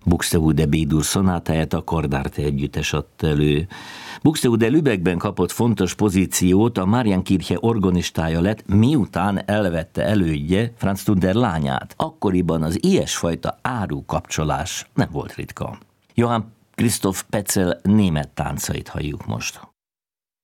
Buxtehude B-dur szonátáját a Kardárte együttes adta elő. Buxtehude Lübeckben kapott fontos pozíciót, a Mariankirche organistája lett, miután elvette elődje Franz Tunder lányát. Akkoriban az ilyesfajta árukapcsolás nem volt ritka. Johann Christoph Petzl német táncait halljuk most.